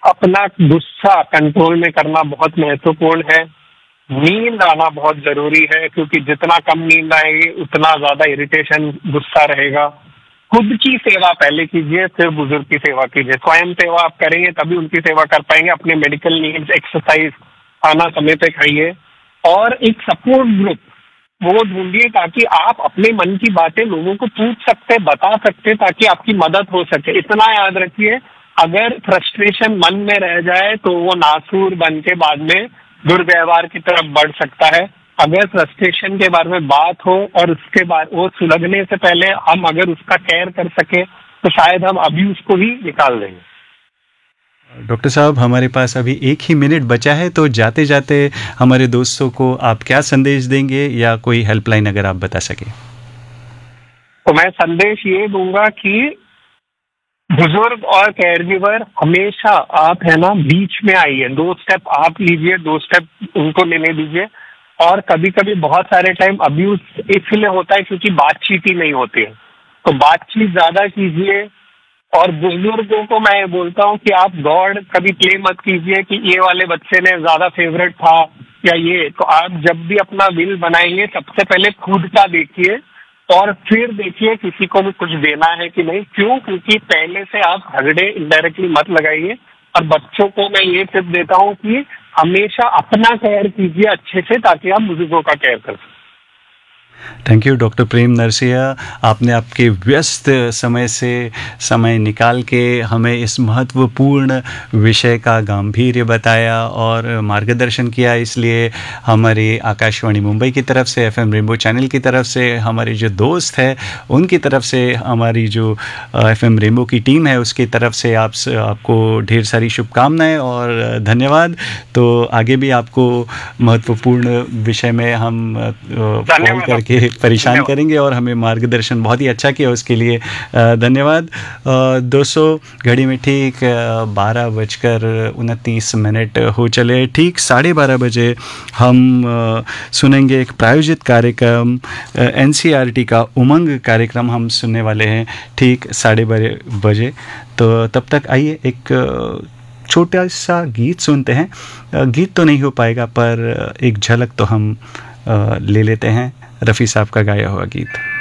अपना गुस्सा कंट्रोल में करना बहुत महत्वपूर्ण है। नींद आना बहुत जरूरी है, क्योंकि जितना कम नींद आएगी उतना ज्यादा इरिटेशन, गुस्सा रहेगा। खुद की सेवा पहले कीजिए, फिर बुजुर्ग की सेवा कीजिए। स्वयं सेवा आप करेंगे तभी उनकी सेवा कर पाएंगे। अपने मेडिकल नीड्स, एक्सरसाइज, खाना समय पे खाइए, और एक सपोर्ट ग्रुप वो ढूंढिए ताकि आप अपने मन की बातें लोगों को पूछ सकते, बता सकते, ताकि आपकी मदद हो सके। इतना याद रखिए, अगर फ्रस्ट्रेशन मन में रह जाए तो वो नासूर बन के बाद में दुर्व्यवहार की तरफ बढ़ सकता है। अगर फ्रस्ट्रेशन के बारे में बात हो और उसके बाद वो सुलगने से पहले हम अगर उसका केयर कर सके तो शायद हम अभी उसको ही निकाल देंगे। डॉक्टर साहब, हमारे पास अभी 1 ही मिनट बचा है, तो जाते जाते हमारे दोस्तों को आप क्या संदेश देंगे, या कोई हेल्पलाइन अगर आप बता सके? तो मैं संदेश ये दूंगा कि बुजुर्ग और केयरगिवर हमेशा आप है ना बीच में आइए, 2 स्टेप आप लीजिए, 2 स्टेप उनको लेने दीजिए। और कभी कभी बहुत सारे टाइम अब्यूज इसलिए होता है क्योंकि बातचीत ही नहीं होती है, तो बातचीत ज्यादा कीजिए। और बुजुर्गों को मैं बोलता हूँ कि आप गॉड कभी प्ले मत कीजिए कि ये वाले बच्चे ने ज्यादा फेवरेट था या ये। तो आप जब भी अपना विल बनाएंगे सबसे पहले खुद का देखिए, और फिर देखिए किसी को भी कुछ देना है कि नहीं। क्यों? क्योंकि पहले से आप झगड़े इनडायरेक्टली मत लगाइए। और बच्चों को मैं ये टिप देता हूँ कि हमेशा अपना केयर कीजिए अच्छे से, ताकि आप बुजुर्गों का केयर कर सकें। थैंक यू डॉक्टर प्रेम नरसिया, आपने आपके व्यस्त समय से समय निकाल के हमें इस महत्वपूर्ण विषय का गांभीर्य बताया और मार्गदर्शन किया। इसलिए हमारे आकाशवाणी मुंबई की तरफ से, एफएम रेनबो चैनल की तरफ से, हमारे जो दोस्त हैं उनकी तरफ से, हमारी जो एफएम रेनबो की टीम है उसकी तरफ से आपको ढेर सारी शुभकामनाएं और धन्यवाद। तो आगे भी आपको महत्वपूर्ण विषय में हम कॉल करके परेशान करेंगे, और हमें मार्गदर्शन बहुत ही अच्छा किया उसके लिए धन्यवाद। दोस्तों, घड़ी में ठीक 12:29 हो चले। ठीक 12:30 बजे हम सुनेंगे एक प्रायोजित कार्यक्रम, एनसीईआरटी का उमंग कार्यक्रम हम सुनने वाले हैं ठीक 12:30 बजे। तो तब तक आइए एक छोटा सा गीत सुनते हैं। गीत तो नहीं हो पाएगा पर एक झलक तो हम ले लेते हैं, रफ़ी साहब का गाया हुआ गीत।